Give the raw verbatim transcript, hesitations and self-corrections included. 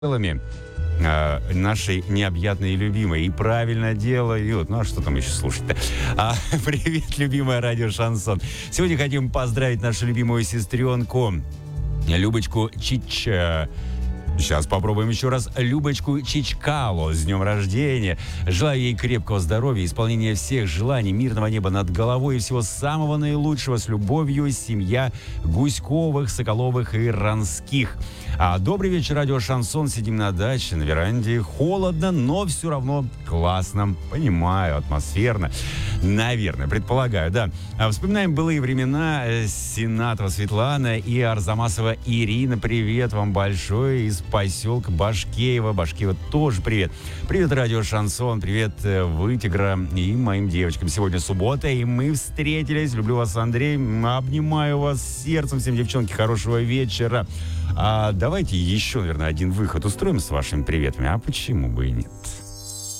правилами э, нашей необъятной и любимой. И правильно делают. Ну, а что там еще слушать-то? А, привет, любимая радио Шансон. Сегодня хотим поздравить нашу любимую сестренку Любочку Чич... Сейчас попробуем еще раз. Любочку Чичкало с днем рождения. Желаю ей крепкого здоровья, исполнения всех желаний, мирного неба над головой и всего самого наилучшего. С любовью, семья Гуськовых, Соколовых и Ранских. А добрый вечер, радио Шансон. Сидим на даче, на веранде. Холодно, но все равно классно. Понимаю, атмосферно. Наверное, предполагаю, да. А вспоминаем былые времена. Сенатова Светлана и Арзамасова Ирина. Привет вам большой из поселка Башкеева. Башкеева тоже привет. Привет, радио Шансон. Привет, Вытигра и моим девочкам. Сегодня суббота, и мы встретились. Люблю вас, Андрей. Обнимаю вас сердцем. Всем, девчонки, хорошего вечера. А давайте еще, наверное, один выход устроим с вашими приветами. А почему бы и нет?